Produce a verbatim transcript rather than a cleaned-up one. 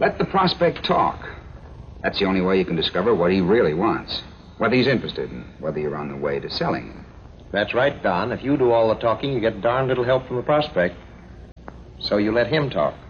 Let the prospect talk. That's the only way you can discover what he really wants, whether he's interested in, whether you're on the way to selling him. That's right, Don. If you do all the talking, you get darn little help from the prospect. So you let him talk.